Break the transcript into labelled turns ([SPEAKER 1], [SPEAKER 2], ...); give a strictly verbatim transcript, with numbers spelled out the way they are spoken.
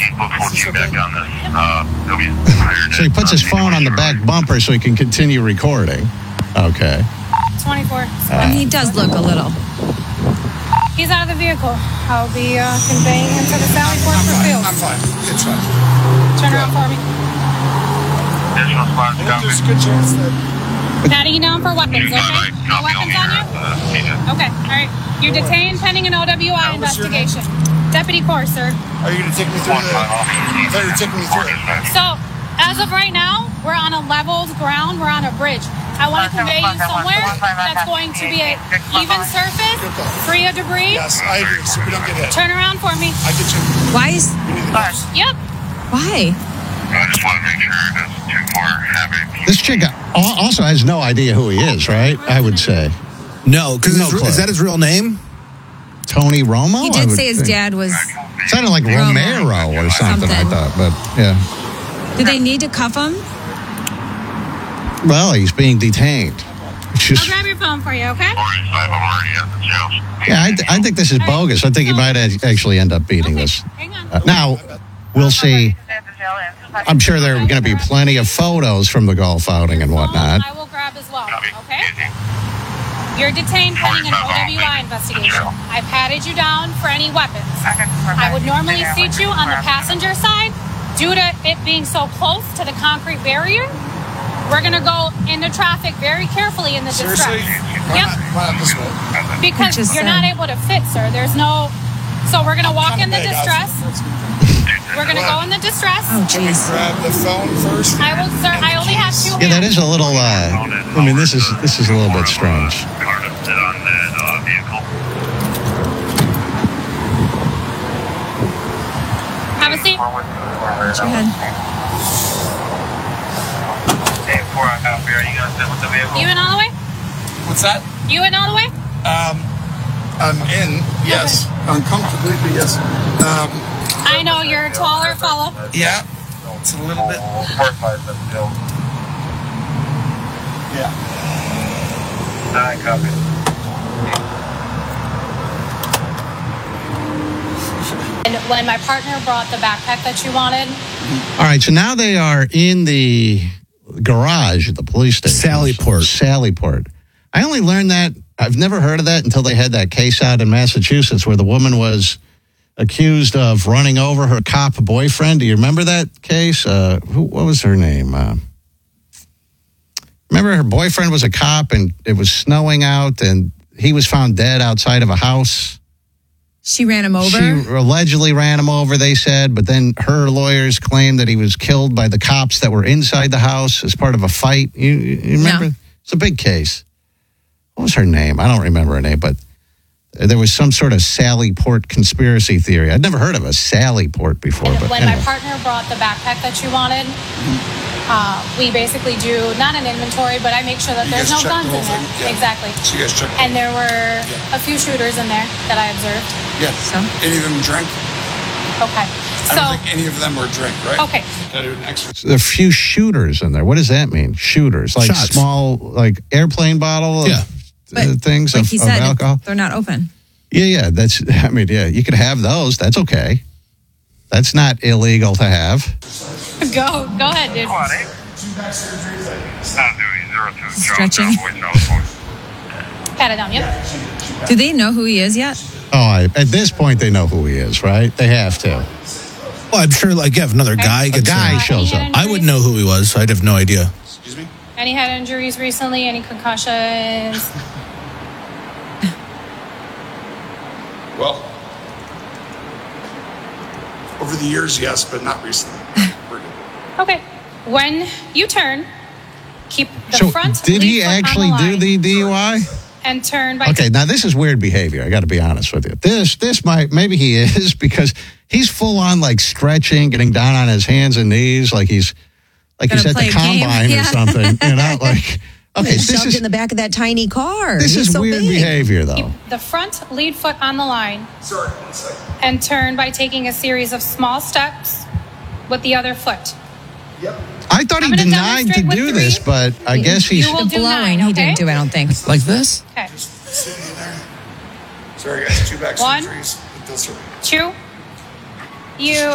[SPEAKER 1] So he puts his phone on the back bumper so he can continue recording. Okay.
[SPEAKER 2] twenty-four.
[SPEAKER 3] Uh, and he does look a little.
[SPEAKER 2] He's out of the vehicle. I'll be uh, conveying him to the Sally Port for field.
[SPEAKER 4] I'm fine. It's fine.
[SPEAKER 2] Turn around for me.
[SPEAKER 4] There's a good chance that...
[SPEAKER 2] Patting you down for weapons, okay? No weapons on you? Okay, all right. You're detained pending an O W I investigation. Deputy Core, sir.
[SPEAKER 4] Are you going to take me through the... I thought you were taking me through it.
[SPEAKER 2] So, as of right now, we're on a leveled ground. We're on a bridge. I want to convey you somewhere that's going to be an even surface, free of debris.
[SPEAKER 4] Yes, I agree, so we don't get hit.
[SPEAKER 2] Turn around for me.
[SPEAKER 4] I get you.
[SPEAKER 3] Why is...
[SPEAKER 2] Yep.
[SPEAKER 3] Why?
[SPEAKER 5] I just want to make sure it doesn't too far have it.
[SPEAKER 1] This chick also has no idea who he is, right? I would say.
[SPEAKER 6] No, because
[SPEAKER 1] No
[SPEAKER 6] is that his real name?
[SPEAKER 1] Tony Romo?
[SPEAKER 3] He did say his think. dad was...
[SPEAKER 1] Sounded like Romero or something,
[SPEAKER 3] something,
[SPEAKER 1] I thought, but yeah.
[SPEAKER 3] Did they need to cuff him?
[SPEAKER 1] Well, he's being detained. Just,
[SPEAKER 2] I'll grab your phone for you, okay?
[SPEAKER 1] yeah, I, th- I think this is bogus. I think he might actually end up beating
[SPEAKER 2] okay.
[SPEAKER 1] this.
[SPEAKER 2] Hang on.
[SPEAKER 1] Uh, now, we'll see. I'm sure there are going to be plenty of photos from the golf outing and whatnot.
[SPEAKER 2] I will grab as well, okay? You're detained pending an O W I investigation. I patted you down for any weapons. I would normally seat you on the passenger side. Due to it being so close to the concrete barrier, we're going to go into traffic very carefully in the distress.
[SPEAKER 4] Seriously?
[SPEAKER 2] Yep.
[SPEAKER 4] Why not this way?
[SPEAKER 2] Because you're not able to fit, sir. There's no... So we're going to walk in the distress. We're going to go in the distress.
[SPEAKER 3] Oh, jeez.
[SPEAKER 4] Grab the phone first.
[SPEAKER 2] I will, sir. I only have two hands.
[SPEAKER 1] Yeah, that is a little, uh, I mean, this is this is a little bit strange.
[SPEAKER 2] Have a seat.
[SPEAKER 3] Go ahead.
[SPEAKER 2] You in all the way?
[SPEAKER 4] What's that?
[SPEAKER 2] You in all the way?
[SPEAKER 4] Um, I'm in, yes. Uncomfortably, but yes. Um,
[SPEAKER 2] I know you're a taller fellow.
[SPEAKER 4] yeah. It's a little bit. Yeah.
[SPEAKER 5] I copy.
[SPEAKER 2] And when my partner brought the backpack that you wanted,
[SPEAKER 1] All right, so now they are in the garage at the police station.
[SPEAKER 6] Sallyport.
[SPEAKER 1] Sallyport. I only learned that, I've never heard of that until they had that case out in Massachusetts where the woman was accused of running over her cop boyfriend. Do you remember that case? Uh, who, what was her name? Uh, remember her boyfriend was a cop and it was snowing out and he was found dead outside of a house.
[SPEAKER 3] She ran him over?
[SPEAKER 1] She allegedly ran him over, they said, but then her lawyers claimed that he was killed by the cops that were inside the house as part of a fight. You, you remember?
[SPEAKER 3] No.
[SPEAKER 1] It's a big case. What was her name? I don't remember her name, but there was some sort of Sallyport conspiracy theory. I'd never heard of a Sallyport before.
[SPEAKER 2] and
[SPEAKER 1] But
[SPEAKER 2] when
[SPEAKER 1] anyway.
[SPEAKER 2] my partner brought the backpack that you wanted, uh, we basically do not an inventory, but I make sure that
[SPEAKER 4] You
[SPEAKER 2] there's
[SPEAKER 4] guys
[SPEAKER 2] no
[SPEAKER 4] check
[SPEAKER 2] guns
[SPEAKER 4] the
[SPEAKER 2] in
[SPEAKER 4] whole
[SPEAKER 2] there.
[SPEAKER 4] thing? Yeah.
[SPEAKER 2] Exactly.
[SPEAKER 4] So you guys check.
[SPEAKER 2] And there were a few shooters in there that I observed.
[SPEAKER 4] Yeah.
[SPEAKER 3] So?
[SPEAKER 4] Any of them drink?
[SPEAKER 2] Okay.
[SPEAKER 4] I
[SPEAKER 2] So,
[SPEAKER 4] don't think any of them were drink, right?
[SPEAKER 2] okay.
[SPEAKER 4] Can I do an extra?
[SPEAKER 1] There are a few shooters in there. What does that mean? Shooters. Like
[SPEAKER 6] Shots.
[SPEAKER 1] small, like airplane bottle of,
[SPEAKER 6] Yeah.
[SPEAKER 1] uh,
[SPEAKER 3] But
[SPEAKER 1] things
[SPEAKER 3] like
[SPEAKER 1] of,
[SPEAKER 3] he
[SPEAKER 1] of
[SPEAKER 3] said,
[SPEAKER 1] alcohol?
[SPEAKER 3] they're not open.
[SPEAKER 1] Yeah, yeah. That's, I mean, yeah, you could have those. That's okay. That's not illegal to have.
[SPEAKER 2] Go. Go ahead, dude.
[SPEAKER 3] Stretching.
[SPEAKER 2] Pat it down, yep.
[SPEAKER 3] Do they know who he is yet?
[SPEAKER 1] Oh, I, at this point, they know who he is, right? They have to.
[SPEAKER 6] Well, I'm sure, like, yeah, if another guy
[SPEAKER 1] A
[SPEAKER 6] gets
[SPEAKER 1] guy
[SPEAKER 6] in,
[SPEAKER 1] shows
[SPEAKER 2] Any
[SPEAKER 1] up.
[SPEAKER 2] head
[SPEAKER 6] I wouldn't know who he was. I'd have no idea.
[SPEAKER 4] Excuse me?
[SPEAKER 2] Any head injuries recently? Any concussions?
[SPEAKER 4] Well, over the years, yes, but not recently. We're good.
[SPEAKER 2] Okay. When you turn, keep the
[SPEAKER 1] So,
[SPEAKER 2] front
[SPEAKER 1] did he
[SPEAKER 2] lead foot on
[SPEAKER 1] actually
[SPEAKER 2] the
[SPEAKER 1] do
[SPEAKER 2] line
[SPEAKER 1] the D U I?
[SPEAKER 2] and turn by
[SPEAKER 1] Okay, now this is weird behavior. I got to be honest with you. This, this might, maybe he is because he's full on like stretching, getting down on his hands and knees, like he's, like he's
[SPEAKER 3] Gonna
[SPEAKER 1] at the
[SPEAKER 3] play a game.
[SPEAKER 1] combine
[SPEAKER 3] Yeah.
[SPEAKER 1] or something. You know, like okay,
[SPEAKER 7] He's
[SPEAKER 1] this
[SPEAKER 7] shoved
[SPEAKER 1] is
[SPEAKER 7] in the back of that tiny car.
[SPEAKER 1] this
[SPEAKER 7] He's
[SPEAKER 1] is
[SPEAKER 7] so
[SPEAKER 1] weird
[SPEAKER 7] big.
[SPEAKER 1] behavior though.
[SPEAKER 2] keep the front lead foot on the line
[SPEAKER 4] Sorry, one second.
[SPEAKER 2] and turn by taking a series of small steps with the other foot.
[SPEAKER 4] Yep.
[SPEAKER 1] I thought he
[SPEAKER 2] I'm gonna
[SPEAKER 1] denied to
[SPEAKER 2] demonstrate with
[SPEAKER 1] do
[SPEAKER 2] three.
[SPEAKER 1] this, but I guess he's.
[SPEAKER 2] You will
[SPEAKER 3] The
[SPEAKER 2] do
[SPEAKER 3] blowing,
[SPEAKER 2] nine,
[SPEAKER 3] he
[SPEAKER 2] okay?
[SPEAKER 3] didn't do, I don't think.
[SPEAKER 6] Like this?
[SPEAKER 2] Okay.
[SPEAKER 4] Just sitting in there. Sorry, guys. Two back
[SPEAKER 2] One.
[SPEAKER 4] surgeries. It does hurt.
[SPEAKER 2] Two. You